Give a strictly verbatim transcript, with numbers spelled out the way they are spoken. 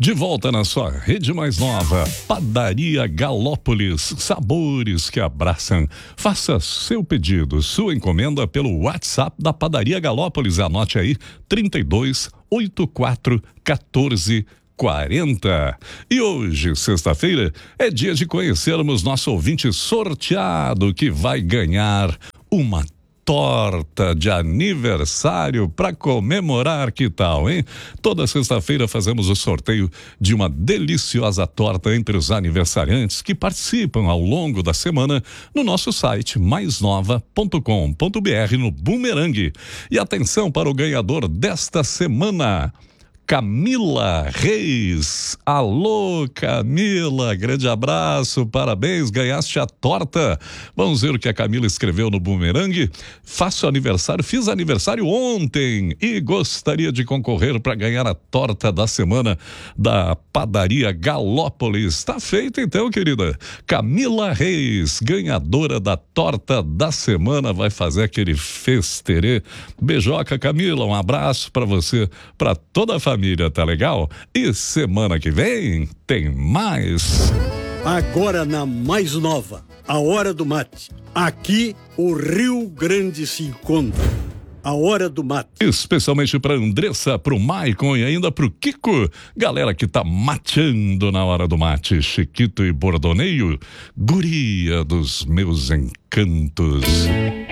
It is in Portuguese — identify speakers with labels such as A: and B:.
A: De volta na sua rede mais nova, Padaria Galópolis, sabores que abraçam. Faça seu pedido, sua encomenda pelo WhatsApp da Padaria Galópolis. Anote aí, trinta e dois, oitenta e quatro, quatorze, quarenta. E hoje, sexta-feira, é dia de conhecermos nosso ouvinte sorteado que vai ganhar uma torta de aniversário para comemorar, que tal, hein? Toda sexta-feira fazemos o sorteio de uma deliciosa torta entre os aniversariantes que participam ao longo da semana no nosso site mais nova ponto com ponto br no Boomerang. E atenção para o ganhador desta semana, Camila Reis. Alô, Camila, grande abraço, parabéns, ganhaste a torta. Vamos ver o que a Camila escreveu no Boomerang. Faço aniversário, fiz aniversário ontem e gostaria de concorrer para ganhar a torta da semana da Padaria Galópolis. Tá feito então, querida. Camila Reis, ganhadora da torta da semana, vai fazer aquele festerê. Beijoca, Camila, um abraço para você, para toda a família. Família, tá legal? E semana que vem tem mais.
B: Agora na Mais Nova, a Hora do Mate. Aqui o Rio Grande se encontra. A Hora do Mate.
A: Especialmente para Andressa, pro Maicon e ainda pro Kiko. Galera que tá mateando na Hora do Mate. Chiquito e Bordoneio, guria dos meus encantos.